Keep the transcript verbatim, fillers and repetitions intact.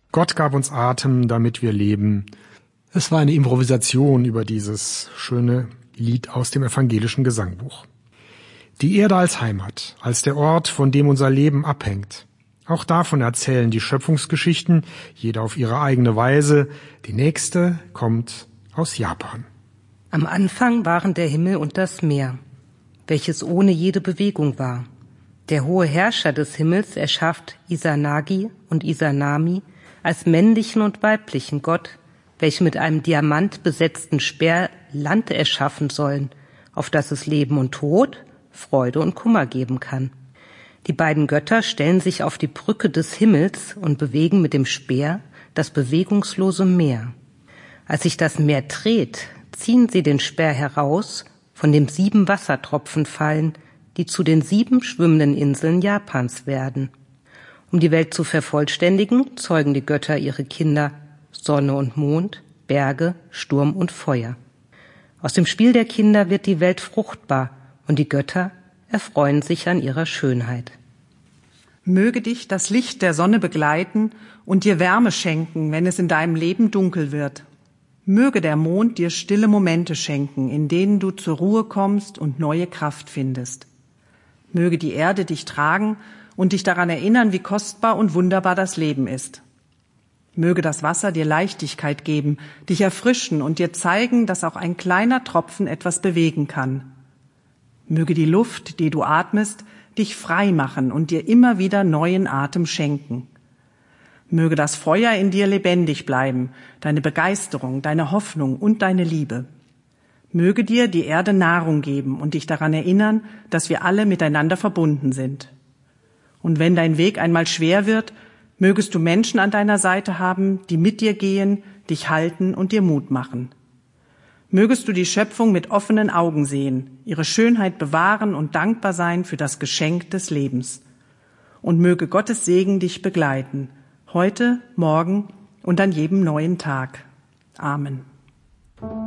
Gott gab uns Atem, damit wir leben. Es war eine Improvisation über dieses schöne Lied aus dem evangelischen Gesangbuch. Die Erde als Heimat, als der Ort, von dem unser Leben abhängt. Auch davon erzählen die Schöpfungsgeschichten, jeder auf ihre eigene Weise. Die nächste kommt aus Japan. Am Anfang waren der Himmel und das Meer, welches ohne jede Bewegung war. Der hohe Herrscher des Himmels erschafft Izanagi und Izanami als männlichen und weiblichen Gott, welche mit einem Diamant besetzten Speer Land erschaffen sollen, auf das es Leben und Tod, Freude und Kummer geben kann. Die beiden Götter stellen sich auf die Brücke des Himmels und bewegen mit dem Speer das bewegungslose Meer. Als sich das Meer dreht, ziehen sie den Speer heraus, von dem sieben Wassertropfen fallen, die zu den sieben schwimmenden Inseln Japans werden. Um die Welt zu vervollständigen, zeugen die Götter ihre Kinder Sonne und Mond, Berge, Sturm und Feuer. Aus dem Spiel der Kinder wird die Welt fruchtbar und die Götter erfreuen sich an ihrer Schönheit. Möge dich das Licht der Sonne begleiten und dir Wärme schenken, wenn es in deinem Leben dunkel wird. Möge der Mond dir stille Momente schenken, in denen du zur Ruhe kommst und neue Kraft findest. Möge die Erde dich tragen und dich daran erinnern, wie kostbar und wunderbar das Leben ist. Möge das Wasser dir Leichtigkeit geben, dich erfrischen und dir zeigen, dass auch ein kleiner Tropfen etwas bewegen kann. Möge die Luft, die du atmest, dich frei machen und dir immer wieder neuen Atem schenken. Möge das Feuer in dir lebendig bleiben, deine Begeisterung, deine Hoffnung und deine Liebe. Möge dir die Erde Nahrung geben und dich daran erinnern, dass wir alle miteinander verbunden sind. Und wenn dein Weg einmal schwer wird, mögest du Menschen an deiner Seite haben, die mit dir gehen, dich halten und dir Mut machen. Mögest du die Schöpfung mit offenen Augen sehen, ihre Schönheit bewahren und dankbar sein für das Geschenk des Lebens. Und möge Gottes Segen dich begleiten, heute, morgen und an jedem neuen Tag. Amen.